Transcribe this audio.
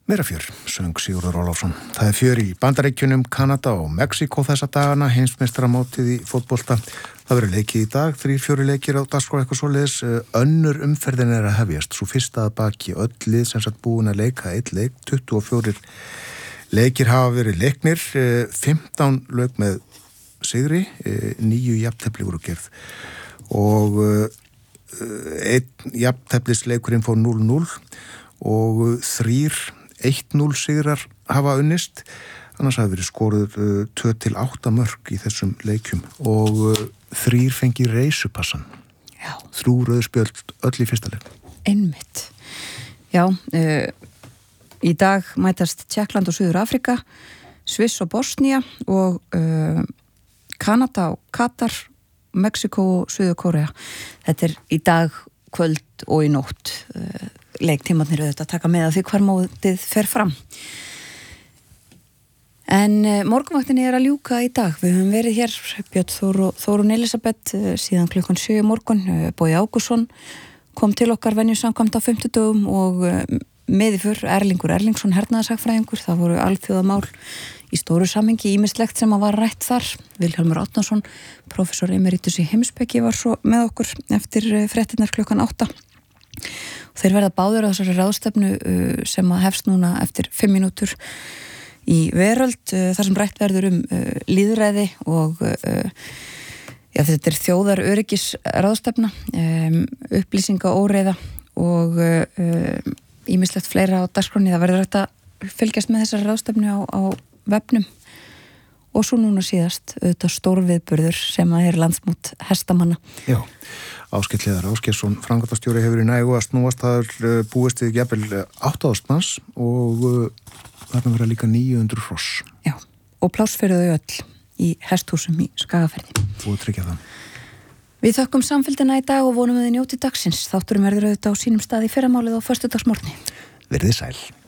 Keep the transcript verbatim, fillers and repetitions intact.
Meira fjör, söng Sigurður Ólafsson. Það er fjör í Bandaríkjunum, Kanada og Mexíkó þessa dagana, heimsmeistaramótið í fótbolta. Það verður leikið í dag, þrír fjóri leikir á dagskrá eitthvað svoleiðis. Önnur umferðin er að hefjast, svo fyrsta að baki öll lið sem sagt búin að leika eitt leik, tuttugu og fjórir leikir hafa verið leiknir, fimmtán lög með sigri, níu jafntefli voru gerð og einn jafnteflisleikurinn fór núll núll og þrír eitt núll sigrar hafa unnist, annars hafa verið skoruð uh, tvö til átta mörk í þessum leikjum og uh, þrír fengi reisupassan. Já. Þrjú rauðspjöld öll í fyrsta leik. Einmitt. Já, uh, í dag mætast Tékkland og Suður Afrika, Sviss og Bosnía og uh, Kanada og Katar, Mexíkó og Suður Kórea. Þetta er í dag, kvöld og í nótt. Uh, leiktímarnir auðvitað að taka með að því hvar mótið fer fram. En uh, morgunvaktinni er að ljúka í dag. Við höfum verið hér, Björn Þór og Þórunn Elísabet, uh, síðan klukkan sjö morgun. Uh, Bogi Ágússon kom til okkar venju samkvæmt á fimmtudögum og uh, meðifur Erlingur Erlingsson, hernaðarsagfræðingur. Það voru alþjóðamál í stóru samhengi, ýmislegt sem að var rætt þar. Vilhjálmur Árnason, prófessor emeritus í heimspeki, var svo með okkur eftir uh, fréttirnar klukkan átta. Þeir verða báður á þessari ráðstefnu uh, sem að hefst núna eftir fimm mínútur í Veröld, uh, þar sem rætt verður um uh, lýðræði og uh, já, þetta er þjóðar öryggis ráðstefna, um, upplýsinga óreiða og ýmislegt uh, fleira á dagskránni. Það verður hægt að fylgjast með þessari ráðstefnu á, á vefnum og svo núna síðast auðvitað stórviðburður sem að er landsmót hestamanna. Já. Áskell Hleiðar Ásgeirsson, framkvæmdastjóri, hefur í nægu að snúast. Það er búist við jafnvel átta þúsund manns og uh, þarna verða líka níu hundruð hross. Já, og pláss fyrir þau öll í hesthúsum í Skagaferði. Og tryggja það. Við þökkum samfylgdina í dag og vonum að þið njóti dagsins. Þátturum verður auðvitað á sínum stað í fyrramálið á föstudagsmorgni. Verðið sæl.